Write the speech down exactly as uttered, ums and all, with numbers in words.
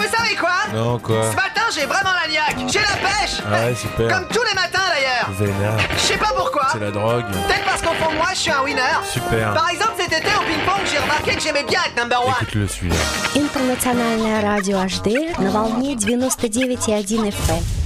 vous savez quoi? Non, quoi? Ce matin, j'ai vraiment la niaque. J'ai la pêche. Ouais, super. Comme tous les matins, d'ailleurs. Vénère. Je sais pas pourquoi. C'est la drogue. Peut-être parce qu'au fond de moi, je suis un winner. Super. Par exemple, cet été, au ping-pong, j'ai remarqué que j'aimais bien être number one. Écoute-le, celui-là. Интернациональное радио эйч ди на волне девяносто девять и один эф эм.